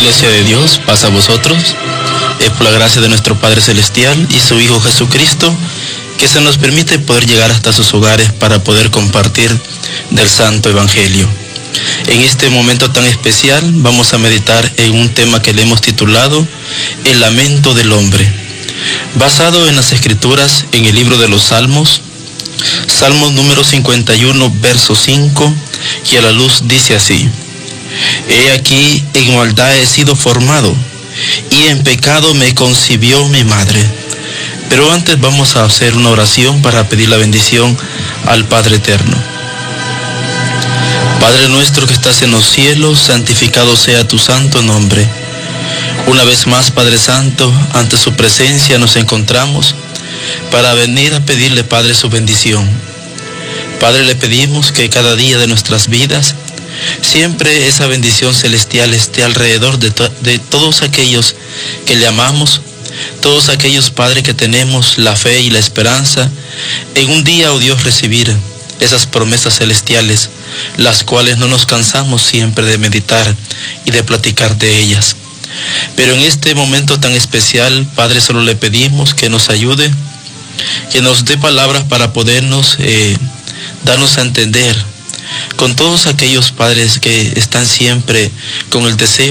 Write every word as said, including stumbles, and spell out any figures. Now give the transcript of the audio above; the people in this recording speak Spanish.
Iglesia de Dios, paz a vosotros. Es por la gracia de nuestro Padre Celestial y su Hijo Jesucristo que se nos permite poder llegar hasta sus hogares para poder compartir del Santo Evangelio. En este momento tan especial vamos a meditar en un tema que le hemos titulado El lamento del hombre, basado en las Escrituras en el libro de los Salmos, Salmo número cincuenta y uno, verso cinco, que a la luz dice así: He aquí, en maldad he sido formado, y en pecado me concibió mi madre. Pero antes vamos a hacer una oración para pedir la bendición al Padre Eterno. Padre nuestro que estás en los cielos, santificado sea tu santo nombre. Una vez más, Padre Santo, ante su presencia nos encontramos para venir a pedirle, Padre, su bendición. Padre, le pedimos que cada día de nuestras vidas siempre esa bendición celestial esté alrededor de, to de todos aquellos que le amamos, todos aquellos, Padre, que tenemos la fe y la esperanza en un día, oh Dios, recibir esas promesas celestiales, las cuales no nos cansamos siempre de meditar y de platicar de ellas. Pero en este momento tan especial, Padre, solo le pedimos que nos ayude, que nos dé palabras para podernos eh, darnos a entender con todos aquellos padres que están siempre con el deseo